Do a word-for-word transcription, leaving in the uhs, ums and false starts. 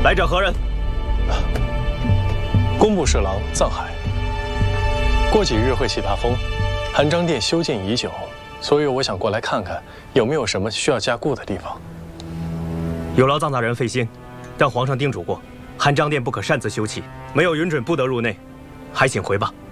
来者何人？ 工部侍郎藏海。过几日会起大风，韩章殿修建已久，所以我想过来看看有没有什么需要加固的地方。 有劳藏大人费心，但皇上叮嘱过，韩章殿不可擅自修葺，没有允准不得入内，还请回吧。